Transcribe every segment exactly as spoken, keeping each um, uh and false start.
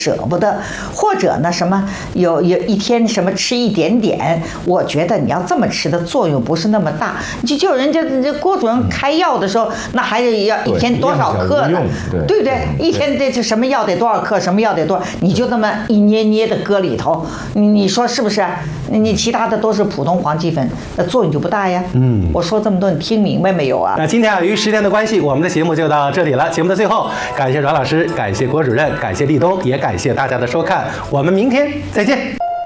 舍不得，或者呢什么有有一天什么吃一点点，我觉得你要这么吃的作用不是那么大。就就人家这郭主任开药的时候，那还是要一天多少克呢？对不对？一天这这什么药得多少克，什么药得多少，你就那么一捏捏的搁里头，你你说是不是？你其他的都是普通黄芪粉，那作用就不大呀。嗯，我说这么多，你听明白没有啊？ 那今天啊，由于时间的关系，我们的节目就到这里了。节目的最后，感谢阮老师，感谢郭主任，感谢立冬，也感谢大家的收看。我们明天再见。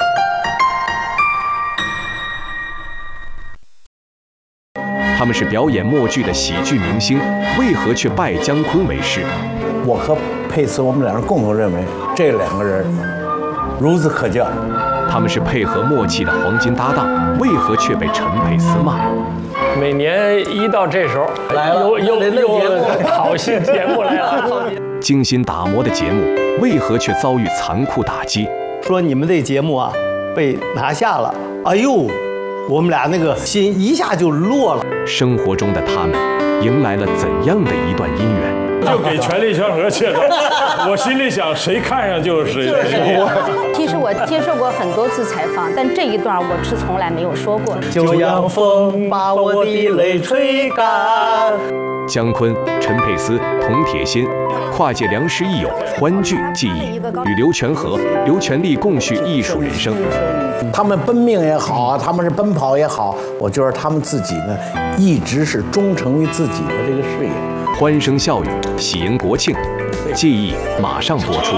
他们是表演默剧的喜剧明星，为何却拜姜昆为师？ 我和佩斯，我们两人共同认为，这两个人孺子可教。 他们是配合默契的黄金搭档，为何却被陈佩斯骂？ 每年一到这时候， 来了， 又又又好戏节目来了。 精心打磨的节目，为何却遭遇残酷打击？ 说你们这节目啊被拿下了，哎呦，我们俩那个心一下就落了。 生活中的他们，迎来了怎样的一段姻缘？ 就给权力祥和介绍，我心里想，谁看上就是谁。 其实我接受过很多次采访，但这一段我是从来没有说过。 就让风把我的泪吹干。 姜昆、陈佩斯、童铁心，跨界良师益友，欢聚记忆，与刘全和、刘全利共叙艺术人生。 他们奔命也好啊，他们是奔跑也好，我觉得他们自己呢，一直是忠诚于自己的这个事业。 欢声笑语，喜迎国庆，记忆马上播出。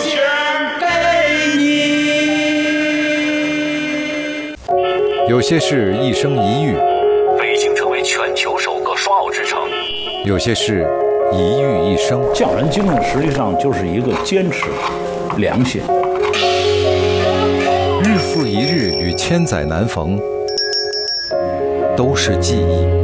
有些事一生一遇， 北京成为全球首个双奥之城。 有些事一遇一生。 匠人精神实际上就是一个坚持、良心。 日复一日与千载难逢，都是记忆。